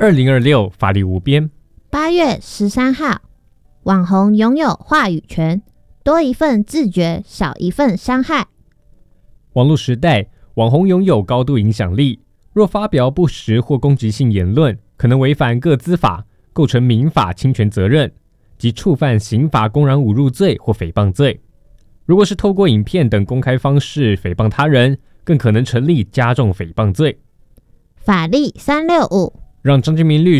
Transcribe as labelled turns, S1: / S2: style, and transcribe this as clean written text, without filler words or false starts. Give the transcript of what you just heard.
S1: 2026法律无边。
S2: 8月13号，网红拥有话语权，多一份自觉，少一份伤害。
S1: 网络时代，网红拥有高度影响力，若发表不实或攻击性言论，可能违反个资法，构成民法侵权责任，及触犯刑法公然侮辱罪或诽谤罪。如果是透过影片等公开方式诽谤他人，更可能成立加重诽谤罪。
S2: 法律365，
S1: 让张建民律